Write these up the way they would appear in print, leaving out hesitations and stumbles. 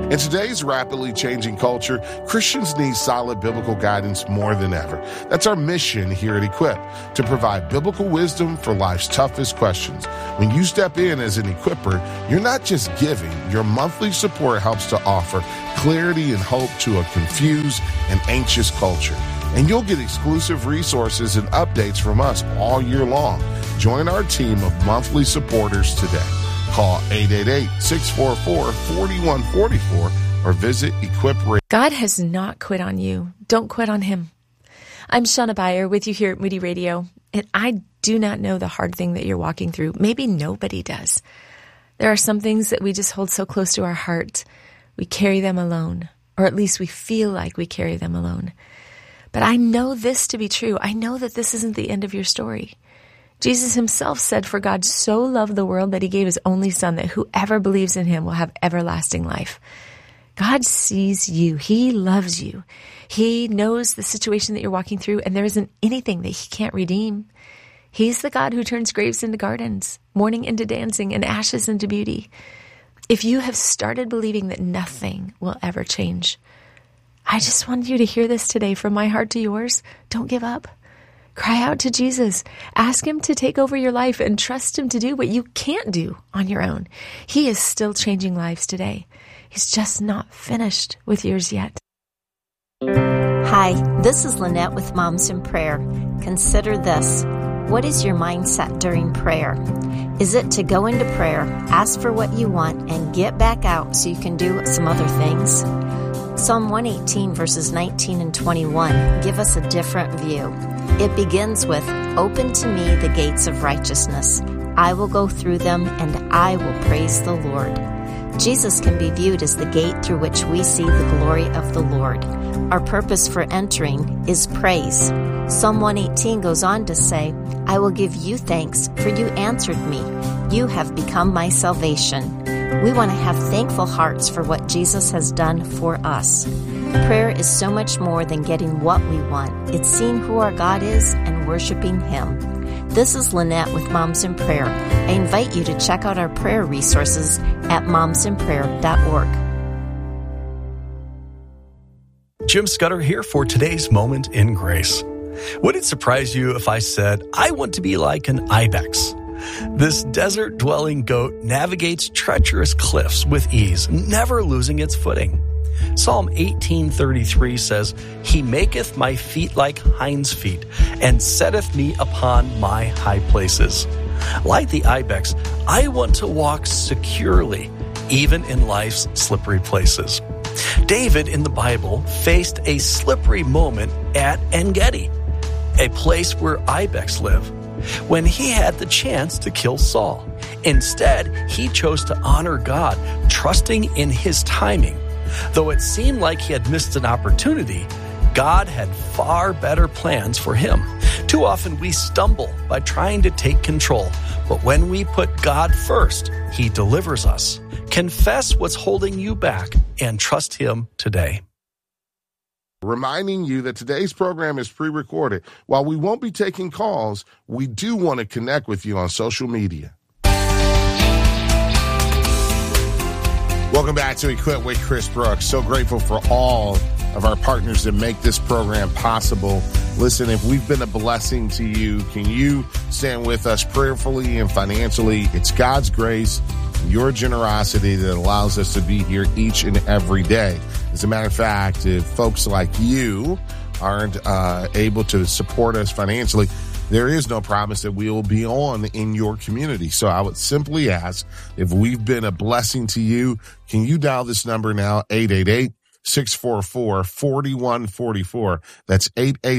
In today's rapidly changing culture, Christians need solid biblical guidance more than ever. That's our mission here at Equip, to provide biblical wisdom for life's toughest questions. When you step in as an equipper, you're not just giving. Your monthly support helps to offer clarity and hope to a confused and anxious culture. And you'll get exclusive resources and updates from us all year long. Join our team of monthly supporters today. Call 888-644-4144 or visit EquipRadio. God has not quit on you. Don't quit on him. I'm Shauna Beyer with you here at Moody Radio, and I do not know the hard thing that you're walking through. Maybe nobody does. There are some things that we just hold so close to our heart. We carry them alone, or at least we feel like we carry them alone. But I know this to be true. I know that this isn't the end of your story. Jesus himself said, "For God so loved the world that he gave his only son, that whoever believes in him will have everlasting life." God sees you. He loves you. He knows the situation that you're walking through, and there isn't anything that he can't redeem. He's the God who turns graves into gardens, mourning into dancing, and ashes into beauty. If you have started believing that nothing will ever change, I just want you to hear this today from my heart to yours. Don't give up. Cry out to Jesus. Ask him to take over your life and trust him to do what you can't do on your own. He is still changing lives today. He's just not finished with yours yet. Hi, this is Lynette with Moms in Prayer. Consider this. What is your mindset during prayer? Is it to go into prayer, ask for what you want, and get back out so you can do some other things? Psalm 118 verses 19 and 21 give us a different view. It begins with, "Open to me the gates of righteousness. I will go through them and I will praise the Lord." Jesus can be viewed as the gate through which we see the glory of the Lord. Our purpose for entering is praise. Psalm 118 goes on to say, "I will give you thanks, for you answered me. You have become my salvation." We want to have thankful hearts for what Jesus has done for us. Prayer is so much more than getting what we want. It's seeing who our God is and worshiping him. This is Lynette with Moms in Prayer. I invite you to check out our prayer resources at momsinprayer.org. Jim Scudder here for today's Moment in Grace. Would it surprise you if I said, I want to be like an ibex? This desert-dwelling goat navigates treacherous cliffs with ease, never losing its footing. Psalm 18:33 says, "He maketh my feet like hinds' feet, and setteth me upon my high places." Like the ibex, I want to walk securely, even in life's slippery places. David in the Bible faced a slippery moment at En-Gedi, a place where ibex live, when he had the chance to kill Saul. Instead, he chose to honor God, trusting in his timing. Though it seemed like he had missed an opportunity, God had far better plans for him. Too often we stumble by trying to take control, but when we put God first, he delivers us. Confess what's holding you back and trust him today. Reminding you that today's program is pre-recorded. While we won't be taking calls, we do want to connect with you on social media. Welcome back to Equip with Chris Brooks. So grateful for all of our partners that make this program possible. Listen, if we've been a blessing to you, can you stand with us prayerfully and financially? It's God's grace, your generosity that allows us to be here each and every day. As a matter of fact, if folks like you aren't able to support us financially, there is no promise that we will be on in your community. So I would simply ask, if we've been a blessing to you, can you dial this number now, 888-644-4144. That's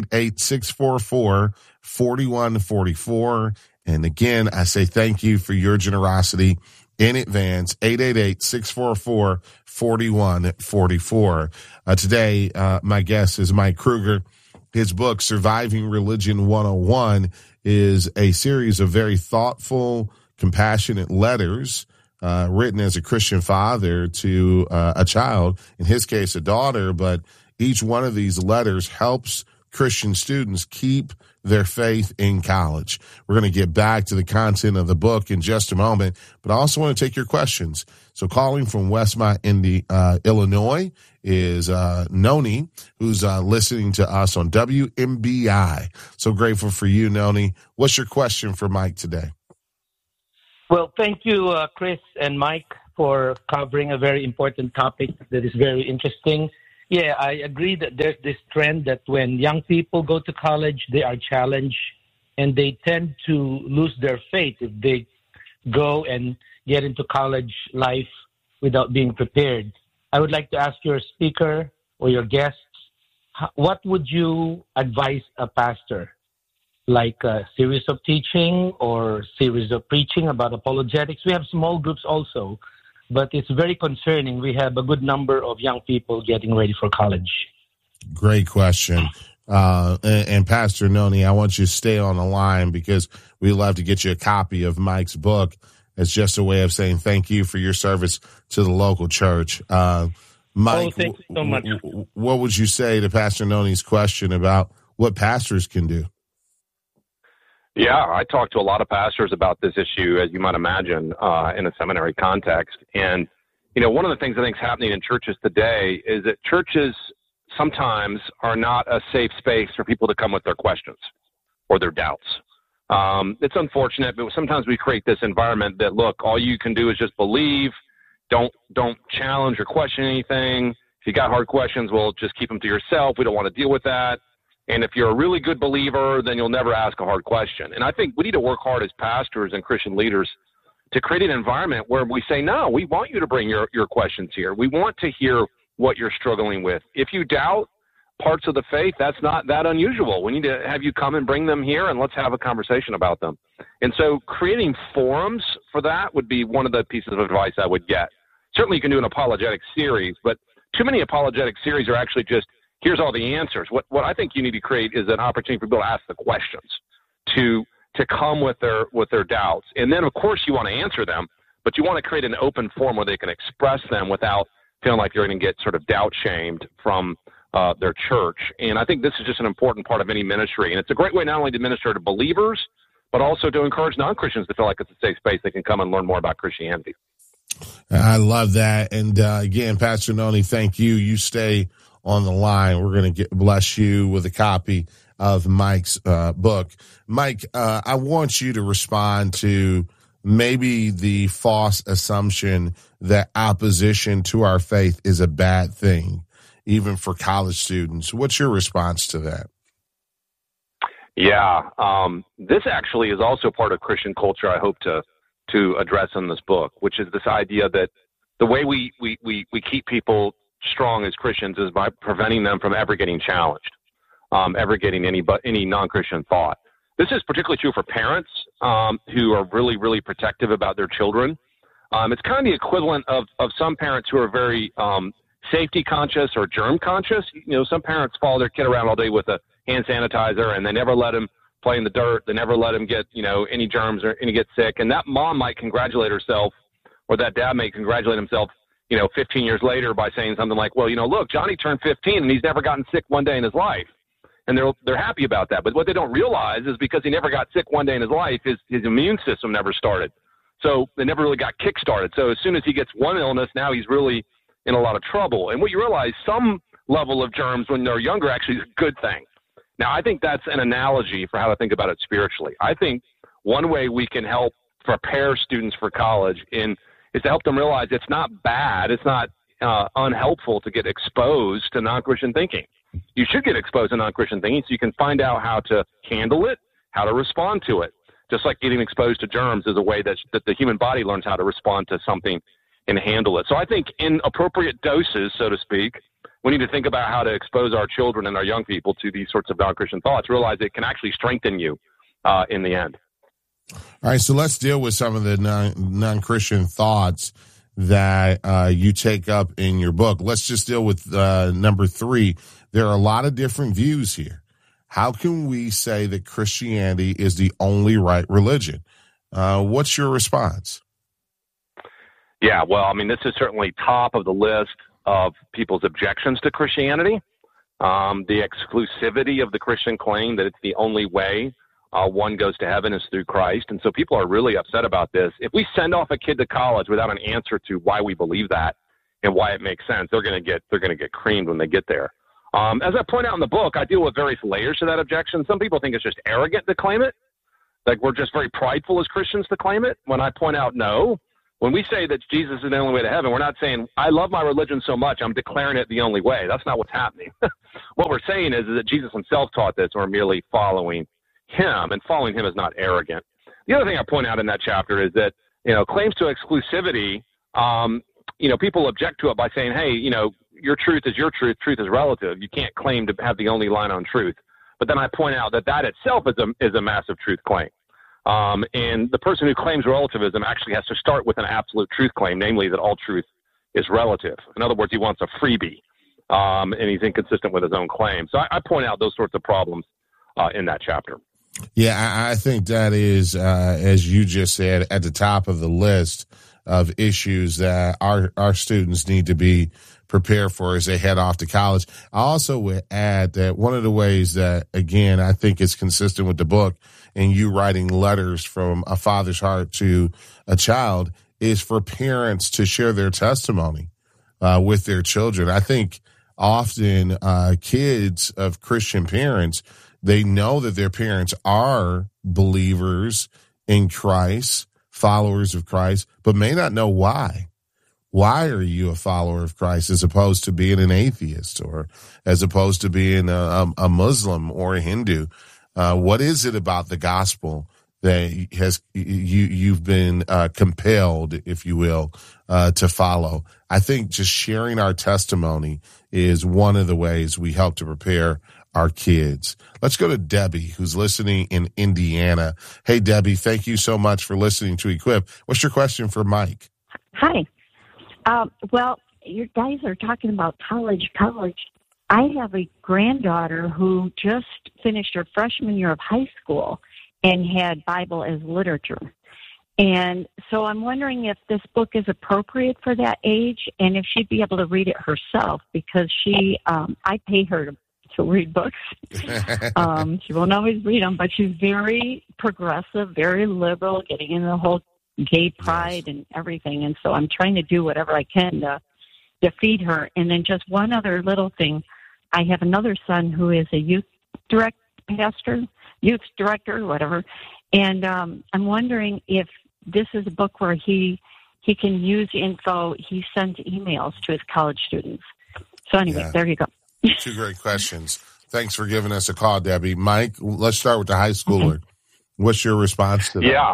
888-644-4144. And again, I say thank you for your generosity in advance, 888-644-4144. Today, my guest is Mike Kruger. His book, Surviving Religion 101, is a series of very thoughtful, compassionate letters written as a Christian father to a child, in his case, a daughter, but each one of these letters helps Christian students keep their faith in college. We're going to get back to the content of the book in just a moment, but I also want to take your questions. So calling from Westmont, Illinois is Noni, who's listening to us on WMBI. So grateful for you, Noni. What's your question for Mike today? Well, thank you, Chris and Mike, for covering a very important topic that is very interesting. Yeah, I agree that there's this trend that when young people go to college, they are challenged and they tend to lose their faith if they go and get into college life without being prepared. I would like to ask your speaker or your guests, what would you advise a pastor? Like a series of teaching or series of preaching about apologetics? We have small groups also, but it's very concerning. We have a good number of young people getting ready for college. Great question. And Pastor Noni, I want you to stay on the line because we'd love to get you a copy of Mike's book. It's just a way of saying thank you for your service to the local church. Mike, thank you so much. What would you say to Pastor Noni's question about what pastors can do? Yeah, I talk to a lot of pastors about this issue, as you might imagine, in a seminary context. And, you know, one of the things I think is happening in churches today is that churches sometimes are not a safe space for people to come with their questions or their doubts. It's unfortunate, but sometimes we create this environment that, look, all you can do is just believe, don't challenge or question anything. If you got hard questions, well, just keep them to yourself. We don't want to deal with that. And if you're a really good believer, then you'll never ask a hard question. And I think we need to work hard as pastors and Christian leaders to create an environment where we say, no, we want you to bring your questions here. We want to hear what you're struggling with. If you doubt parts of the faith, that's not that unusual. We need to have you come and bring them here, and let's have a conversation about them. And so creating forums for that would be one of the pieces of advice I would get. Certainly you can do an apologetic series, but too many apologetic series are actually just, here's all the answers. What I think you need to create is an opportunity for people to ask the questions, to come with their doubts. And then, of course, you want to answer them, but you want to create an open forum where they can express them without feeling like you're going to get sort of doubt-shamed from their church. And I think this is just an important part of any ministry. And it's a great way not only to minister to believers, but also to encourage non-Christians to feel like it's a safe space they can come and learn more about Christianity. I love that. And again, Pastor Noni, thank you. You stay on the line. We're going to bless you with a copy of Mike's book. Mike, I want you to respond to maybe the false assumption that opposition to our faith is a bad thing, even for college students. What's your response to that? Yeah, this actually is also part of Christian culture I hope to address in this book, which is this idea that the way we keep people strong as Christians is by preventing them from ever getting challenged, ever getting any non-Christian thought. This is particularly true for parents who are really, really protective about their children. It's kind of the equivalent of some parents who are very safety conscious or germ conscious. You know, some parents follow their kid around all day with a hand sanitizer, and they never let him play in the dirt. They never let him get, any germs or any get sick. And that mom might congratulate herself, or that dad may congratulate himself, 15 years later by saying something like, well, look, Johnny turned 15 and he's never gotten sick one day in his life. And they're happy about that. But what they don't realize is because he never got sick one day in his life, his immune system never started. So they never really got kick-started. So as soon as he gets one illness, now he's really in a lot of trouble. And what you realize, some level of germs when they're younger actually is a good thing. Now, I think that's an analogy for how to think about it spiritually. I think one way we can help prepare students for college is to help them realize it's not bad, it's not unhelpful to get exposed to non-Christian thinking. You should get exposed to non-Christian thinking so you can find out how to handle it, how to respond to it. Just like getting exposed to germs is a way that the human body learns how to respond to something and handle it. So I think in appropriate doses, so to speak, we need to think about how to expose our children and our young people to these sorts of non-Christian thoughts, realize it can actually strengthen you in the end. All right, so let's deal with some of the non-Christian thoughts that you take up in your book. Let's just deal with number 3. There are a lot of different views here. How can we say that Christianity is the only right religion? What's your response? Yeah, well, this is certainly top of the list of people's objections to Christianity. the exclusivity of the Christian claim that it's the only way one goes to heaven is through Christ. And so people are really upset about this. If we send off a kid to college without an answer to why we believe that and why it makes sense, they're going to get creamed when they get there. As I point out in the book, I deal with various layers to that objection. Some people think it's just arrogant to claim it, like we're just very prideful as Christians to claim it. When I point out, no, when we say that Jesus is the only way to heaven, we're not saying, I love my religion so much, I'm declaring it the only way. That's not what's happening. What we're saying is that Jesus himself taught this, and we're merely following him, and following him is not arrogant. The other thing I point out in that chapter is that, claims to exclusivity, people object to it by saying, hey, your truth is your truth. Truth is relative. You can't claim to have the only line on truth. But then I point out that itself is a massive truth claim. And the person who claims relativism actually has to start with an absolute truth claim, namely that all truth is relative. In other words, he wants a freebie, and he's inconsistent with his own claim. So I point out those sorts of problems in that chapter. Yeah, I think that is, as you just said, at the top of the list of issues that our students need to be prepared for as they head off to college. I also would add that one of the ways that, again, I think is consistent with the book and you writing letters from a father's heart to a child is for parents to share their testimony with their children. I think often kids of Christian parents, they know that their parents are believers in Christ, followers of Christ, but may not know why. Why are you a follower of Christ as opposed to being an atheist or as opposed to being a Muslim or a Hindu? What is it about the gospel that you've been compelled, if you will, to follow? I think just sharing our testimony is one of the ways we help to prepare our kids. Let's go to Debbie, who's listening in Indiana. Hey, Debbie, thank you so much for listening to Equip. What's your question for Mike? Hi. Well, you guys are talking about college. I have a granddaughter who just finished her freshman year of high school and had Bible as literature. And so I'm wondering if this book is appropriate for that age and if she'd be able to read it herself, because I pay her to read books. She won't always read them, but she's very progressive, very liberal, getting into the whole gay pride and everything. And so I'm trying to do whatever I can to feed her. And then just one other little thing. I have another son who is a youth director, whatever. And I'm wondering if this is a book where he can use info. He sends emails to his college students. So anyway, There you go. Two great questions. Thanks for giving us a call, Debbie. Mike, let's start with the high schooler. Okay. What's your response to that?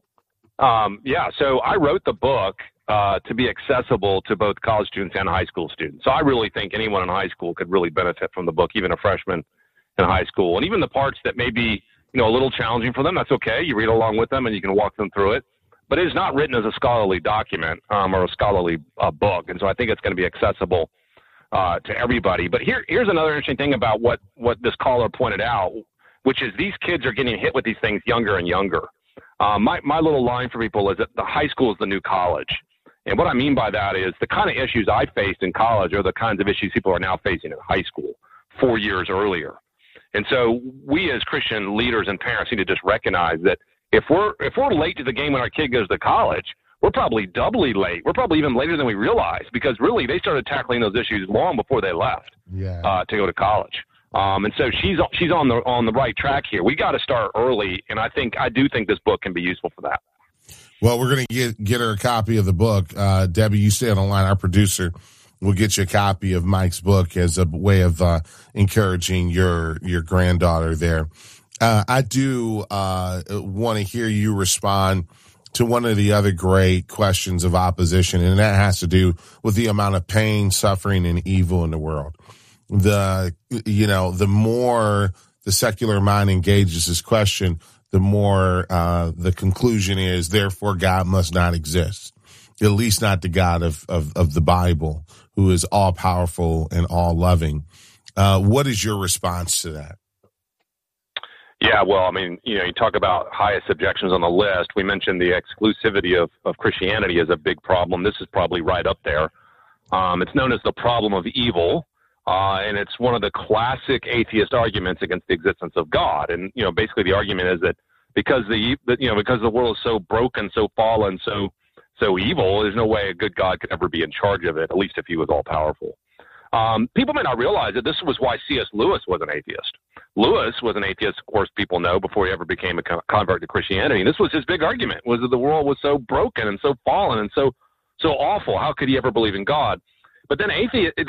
So I wrote the book to be accessible to both college students and high school students. So I really think anyone in high school could really benefit from the book, even a freshman in high school. And even the parts that may be, a little challenging for them, that's okay. You read along with them and you can walk them through it. But it is not written as a scholarly document or a scholarly book. And so I think it's going to be accessible to everybody. But here's another interesting thing about what this caller pointed out, which is these kids are getting hit with these things younger and younger. My little line for people is that the high school is the new college. And what I mean by that is the kind of issues I faced in college are the kinds of issues people are now facing in high school 4 years earlier. And so we as Christian leaders and parents need to just recognize that if we're late to the game when our kid goes to college, we're probably doubly late. We're probably even later than we realize, because really they started tackling those issues long before they left to go to college. And so she's on the right track here. We got to start early, and I do think this book can be useful for that. Well, we're going to get her a copy of the book. Debbie, you stay on the line. Our producer will get you a copy of Mike's book as a way of encouraging your granddaughter there. I do want to hear you respond to one of the other great questions of opposition, and that has to do with the amount of pain, suffering, and evil in the world. The more the secular mind engages this question, the more the conclusion is, therefore, God must not exist, at least not the God of the Bible, who is all powerful and all loving. What is your response to that? Yeah, well, I mean, you talk about highest objections on the list. We mentioned the exclusivity of Christianity as a big problem. This is probably right up there. It's known as the problem of evil. And it's one of the classic atheist arguments against the existence of God. And, basically the argument is that because the world is so broken, so fallen, so evil, there's no way a good God could ever be in charge of it, at least if he was all powerful. People may not realize that this was why C.S. Lewis was an atheist. Lewis was an atheist, of course, people know, before he ever became a convert to Christianity. And this was his big argument, was that the world was so broken and so fallen and so awful. How could he ever believe in God? But then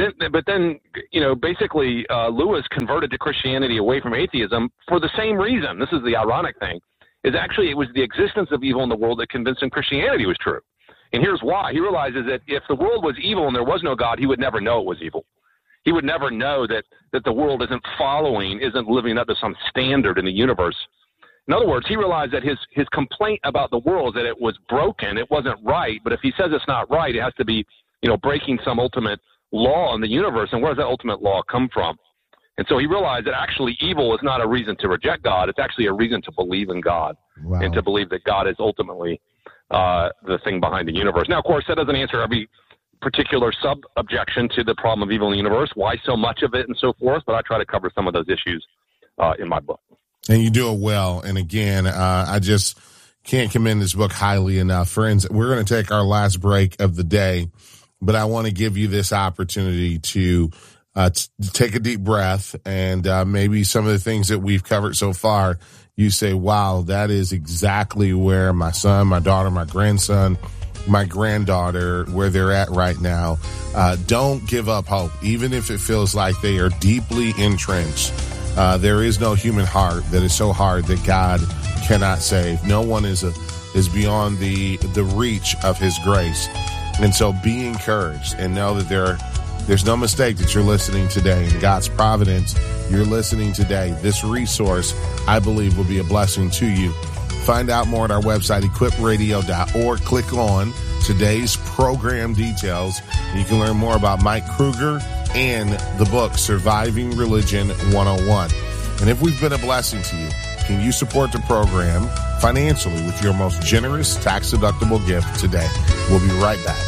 basically Lewis converted to Christianity away from atheism for the same reason. This is the ironic thing, is actually it was the existence of evil in the world that convinced him Christianity was true. And here's why. He realizes that if the world was evil and there was no God, he would never know it was evil. He would never know that the world isn't living up to some standard in the universe. In other words, he realized that his complaint about the world is that it was broken, it wasn't right. But if he says it's not right, it has to be, breaking some ultimate law in the universe. And where does that ultimate law come from? And so he realized that actually evil is not a reason to reject God. It's actually a reason to believe in God. Wow. And to believe that God is ultimately the thing behind the universe. Now, of course, that doesn't answer every particular sub-objection to the problem of evil in the universe, why so much of it and so forth, but I try to cover some of those issues in my book. And you do it well. And again, I just can't commend this book highly enough. Friends, we're going to take our last break of the day, but I want to give you this opportunity to take a deep breath, and maybe some of the things that we've covered so far, you say, wow, that is exactly where my son, my daughter, my grandson, my granddaughter, where they're at right now. Don't give up hope, even if it feels like they are deeply entrenched. There is no human heart that is so hard that God cannot save. No one is beyond the reach of his grace. And so be encouraged and know that there's no mistake that you're listening today. In God's providence, you're listening today. This resource, I believe, will be a blessing to you. Find out more at our website, equipradio.org. Click on today's program details. You can learn more about Mike Kruger and the book, Surviving Religion 101. And if we've been a blessing to you, can you support the program financially with your most generous tax-deductible gift today? We'll be right back.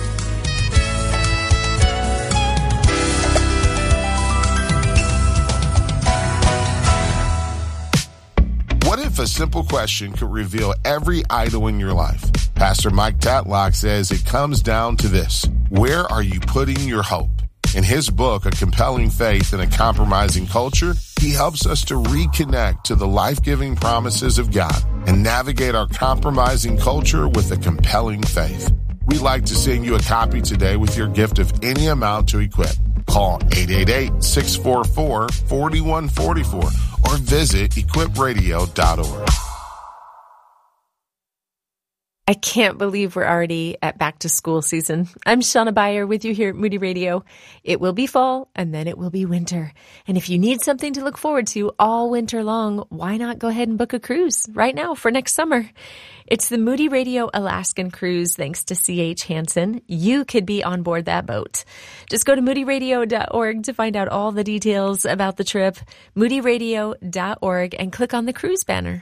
What if a simple question could reveal every idol in your life? Pastor Mike Tatlock says it comes down to this: where are you putting your hope? In his book, A Compelling Faith in a Compromising Culture, he helps us to reconnect to the life-giving promises of God and navigate our compromising culture with a compelling faith. We'd like to send you a copy today with your gift of any amount to equip. Call 888-644-4144 or visit equipradio.org. I can't believe we're already at back to school season. I'm Shauna Beyer with you here at Moody Radio. It will be fall and then it will be winter. And if you need something to look forward to all winter long, why not go ahead and book a cruise right now for next summer? It's the Moody Radio Alaskan Cruise thanks to C.H. Hansen. You could be on board that boat. Just go to moodyradio.org to find out all the details about the trip, moodyradio.org, and click on the cruise banner.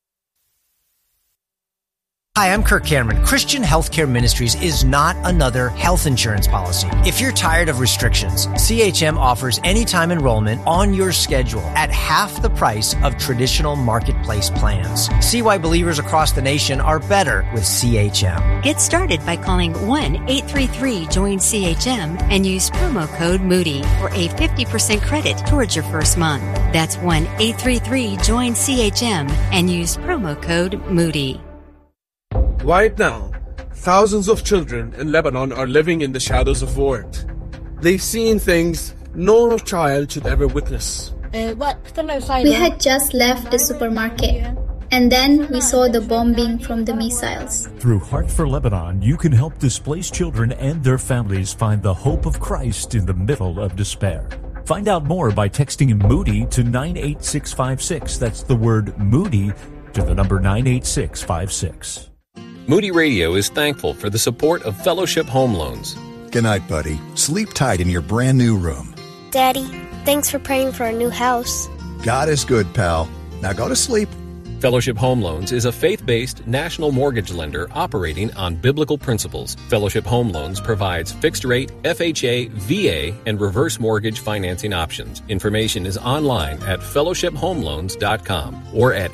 Hi, I'm Kirk Cameron. Christian Healthcare Ministries is not another health insurance policy. If you're tired of restrictions, CHM offers anytime enrollment on your schedule at half the price of traditional marketplace plans. See why believers across the nation are better with CHM. Get started by calling 1-833-JOIN-CHM and use promo code Moody for a 50% credit towards your first month. That's 1-833-JOIN-CHM and use promo code Moody. Right now, thousands of children in Lebanon are living in the shadows of war. They've seen things no child should ever witness. We had just left the supermarket, and then we saw the bombing from the missiles. Through Heart for Lebanon, you can help displaced children and their families find the hope of Christ in the middle of despair. Find out more by texting Moody to 98656. That's the word Moody to the number 98656. Moody Radio is thankful for the support of Fellowship Home Loans. Good night, buddy. Sleep tight in your brand new room. Daddy, thanks for praying for our new house. God is good, pal. Now go to sleep. Fellowship Home Loans is a faith-based national mortgage lender operating on biblical principles. Fellowship Home Loans provides fixed-rate, FHA, VA, and reverse mortgage financing options. Information is online at fellowshiphomeloans.com or at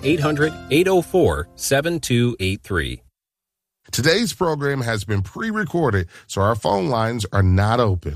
800-804-7283. Today's program has been pre-recorded, so our phone lines are not open.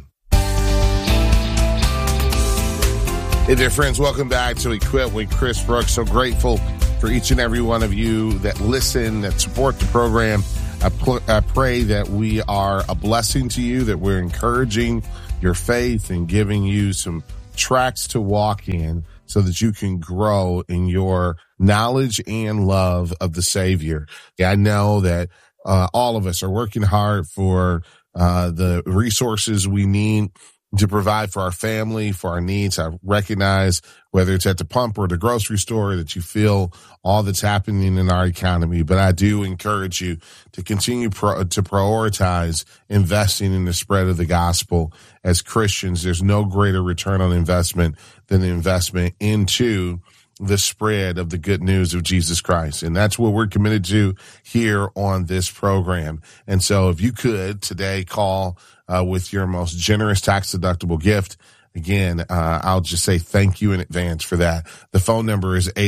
Hey there, friends. Welcome back to Equip with Chris Brooks. So grateful for each and every one of you that listen, that support the program. I pray that we are a blessing to you, that we're encouraging your faith and giving you some tracks to walk in so that you can grow in your knowledge and love of the Savior. Yeah, I know that all of us are working hard for the resources we need to provide for our family, for our needs. I recognize whether it's at the pump or the grocery store that you feel all that's happening in our economy. But I do encourage you to continue to prioritize investing in the spread of the gospel. As Christians, there's no greater return on investment than the investment into the spread of the good news of Jesus Christ. And that's what we're committed to here on this program. And so if you could today call with your most generous tax-deductible gift. Again, I'll just say thank you in advance for that. The phone number is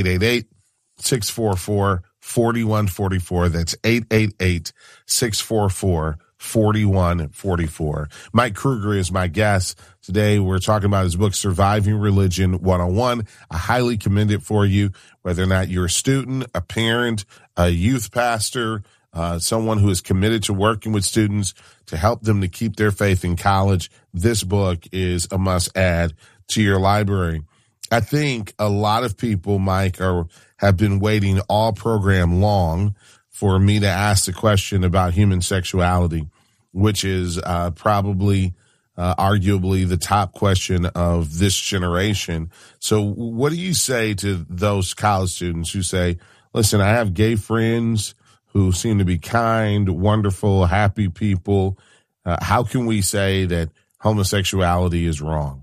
888-644-4144. That's 888-644-4144. Mike Kruger is my guest. Today we're talking about his book, Surviving Religion 101. I highly commend it for you, whether or not you're a student, a parent, a youth pastor, someone who is committed to working with students to help them to keep their faith in college. This book is a must-add to your library. I think a lot of people, Mike, have been waiting all program long for me to ask the question about human sexuality, which is probably arguably the top question of this generation. So what do you say to those college students who say, listen, I have gay friends who seem to be kind, wonderful, happy people? How can we say that homosexuality is wrong?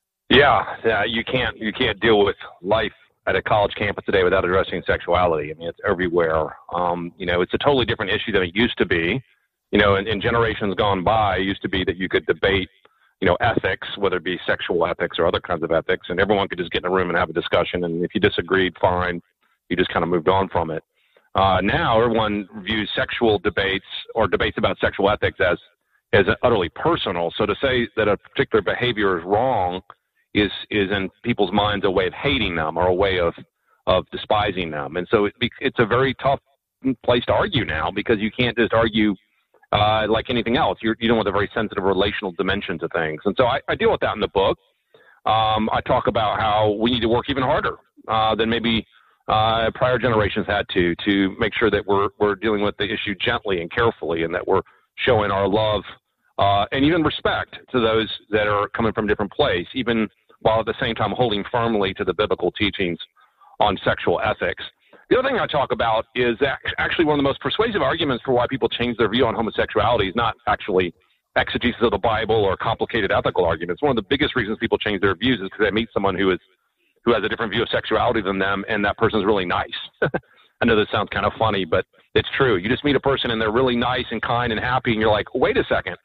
Yeah, you can't deal with life at a college campus today without addressing sexuality. I mean, it's everywhere. It's a totally different issue than it used to be. In generations gone by, it used to be that you could debate, ethics, whether it be sexual ethics or other kinds of ethics, and everyone could just get in a room and have a discussion. And if you disagreed, fine, you just kind of moved on from it. Now everyone views sexual debates or debates about sexual ethics as utterly personal. So to say that a particular behavior is wrong is in people's minds a way of hating them or a way of despising them. And so it's a very tough place to argue now, because you can't just argue like anything else. You're dealing with a very sensitive relational dimension to things. And so I deal with that in the book. I talk about how we need to work even harder than maybe prior generations had to make sure that we're dealing with the issue gently and carefully, and that we're showing our love and even respect to those that are coming from a different place, even while at the same time holding firmly to the biblical teachings on sexual ethics. The other thing I talk about is actually one of the most persuasive arguments for why people change their view on homosexuality is not actually exegesis of the Bible or complicated ethical arguments. One of the biggest reasons people change their views is because they meet someone who has a different view of sexuality than them, and that person's really nice. I know this sounds kind of funny, but it's true. You just meet a person and they're really nice and kind and happy, and you're like, wait a second.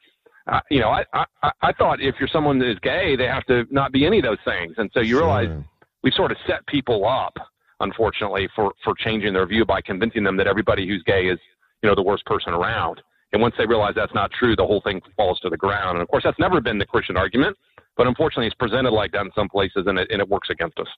I thought if you're someone that is gay, they have to not be any of those things. And so you realize we sort of set people up, unfortunately, for changing their view by convincing them that everybody who's gay is, the worst person around. And once they realize that's not true, the whole thing falls to the ground. And of course, that's never been the Christian argument, but unfortunately it's presented like that in some places, and it works against us.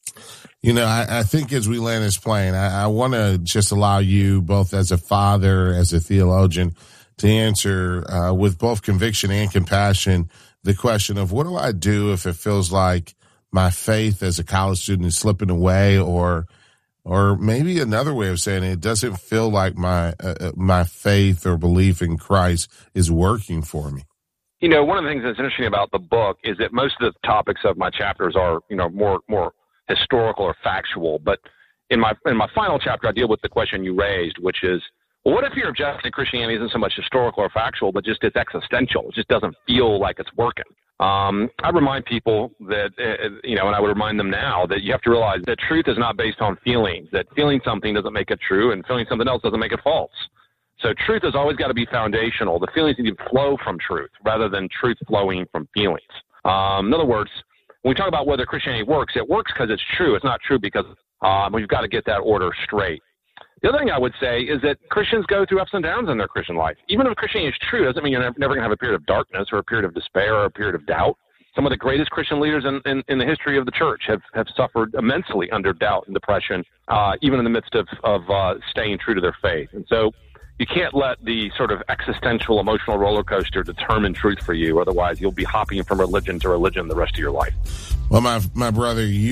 I think as we land this plane, I want to just allow you, both as a father, as a theologian, to answer with both conviction and compassion the question of, what do I do if it feels like my faith as a college student is slipping away, or maybe another way of saying it doesn't feel like my faith or belief in Christ is working for me? One of the things that's interesting about the book is that most of the topics of my chapters are, more historical or factual. But in my final chapter, I deal with the question you raised, which is, well, what if your objection to Christianity isn't so much historical or factual, but just it's existential? It just doesn't feel like it's working. I remind people that, and I would remind them now that you have to realize that truth is not based on feelings, that feeling something doesn't make it true and feeling something else doesn't make it false. So truth has always got to be foundational. The feelings need to flow from truth rather than truth flowing from feelings. In other words, when we talk about whether Christianity works, it works because it's true. It's not true because we've got to get that order straight. The other thing I would say is that Christians go through ups and downs in their Christian life. Even if Christianity is true, doesn't mean you're never going to have a period of darkness or a period of despair or a period of doubt. Some of the greatest Christian leaders in the history of the church have suffered immensely under doubt and depression, even in the midst of staying true to their faith. And so you can't let the sort of existential emotional roller coaster determine truth for you. Otherwise, you'll be hopping from religion to religion the rest of your life. Well, my brother, you